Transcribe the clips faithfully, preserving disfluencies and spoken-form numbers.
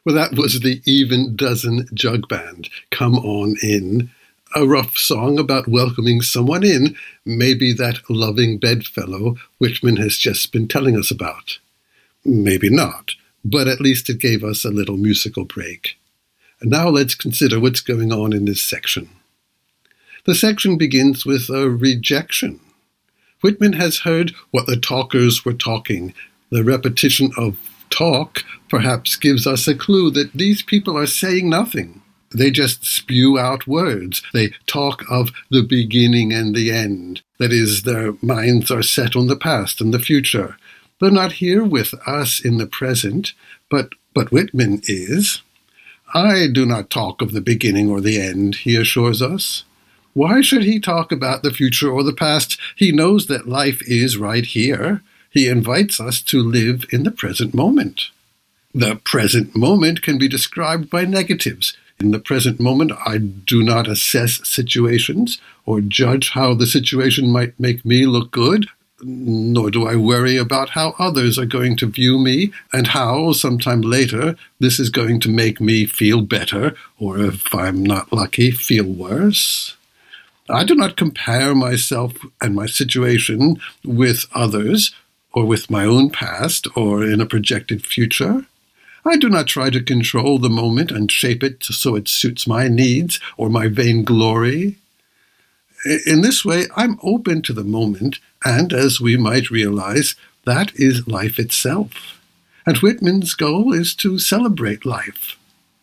Well, that was the Even Dozen Jug Band. Come On In. A rough song about welcoming someone in, maybe that loving bedfellow Whitman has just been telling us about. Maybe not, but at least it gave us a little musical break. And now let's consider what's going on in this section. The section begins with a rejection. Whitman has heard what the talkers were talking. The repetition of talk perhaps gives us a clue that these people are saying nothing. They just spew out words. They talk of the beginning and the end. That is, their minds are set on the past and the future. They're not here with us in the present, but, but Whitman is. I do not talk of the beginning or the end, he assures us. Why should he talk about the future or the past? He knows that life is right here. He invites us to live in the present moment. The present moment can be described by negatives. In the present moment, I do not assess situations or judge how the situation might make me look good, nor do I worry about how others are going to view me and how, sometime later, this is going to make me feel better, or if I'm not lucky, feel worse. I do not compare myself and my situation with others, or with my own past, or in a projected future. I do not try to control the moment and shape it so it suits my needs or my vainglory. In this way, I'm open to the moment, and as we might realize, that is life itself. And Whitman's goal is to celebrate life.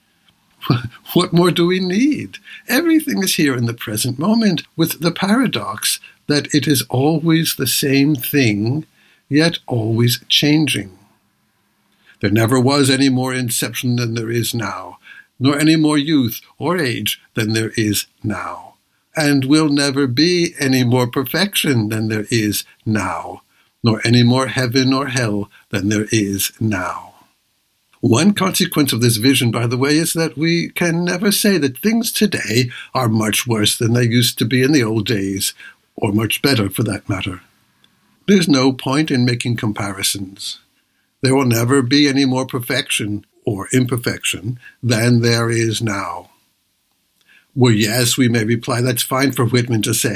What more do we need? Everything is here in the present moment, with the paradox that it is always the same thing, yet always changing. There never was any more inception than there is now, nor any more youth or age than there is now, and will never be any more perfection than there is now, nor any more heaven or hell than there is now. One consequence of this vision, by the way, is that we can never say that things today are much worse than they used to be in the old days, or much better for that matter. There's no point in making comparisons. There will never be any more perfection or imperfection than there is now. Well, yes, we may reply, that's fine for Whitman to say.